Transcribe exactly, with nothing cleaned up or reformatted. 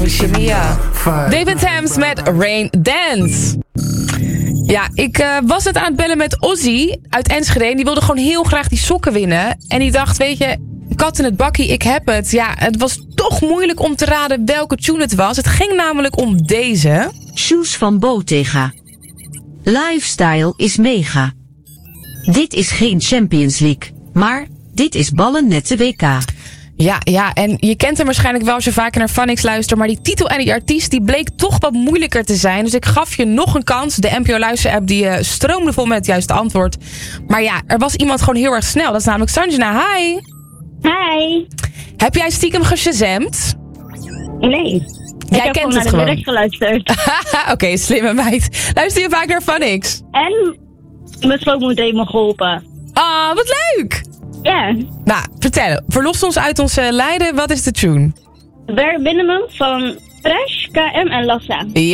over Shemia. David Thames met Rain Dance. Ja, ik uh, was net aan het bellen met Ozzy uit Enschede. En die wilde gewoon heel graag die sokken winnen. En die dacht, weet je, kat in het bakkie, ik heb het. Ja, het was toch moeilijk om te raden welke tune het was. Het ging namelijk om deze. Shoes van Bottega. Lifestyle is mega. Dit is geen Champions League, maar dit is ballen net de W K. Ja, ja, en je kent hem waarschijnlijk wel als je vaker naar Funix luistert. Maar die titel en die artiest die bleek toch wat moeilijker te zijn. Dus ik gaf je nog een kans. De N P O Luister-app die uh, stroomde vol met het juiste antwoord. Maar ja, er was iemand gewoon heel erg snel. Dat is namelijk Sanjana. Hi. Hi. Heb jij stiekem geshazamd? Nee. Jij ik heb kent naar het de gewoon. lyrics geluisterd. Oké, okay, slimme meid. Luister je vaak naar Funix? En mijn schoonmoeder heeft me geholpen. Ah, oh, wat leuk. Ja. Nou, vertel. Verlos ons uit ons uh, lijden. Wat is de tune? Bare Minimum van Fresh, K M en Lassa.